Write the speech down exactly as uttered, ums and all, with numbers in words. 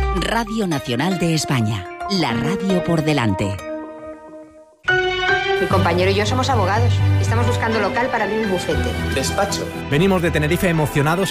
Radio Nacional de España. La radio por delante. Mi compañero y yo somos abogados. Estamos buscando local para abrir un bufete. Despacho. Venimos de Tenerife emocionados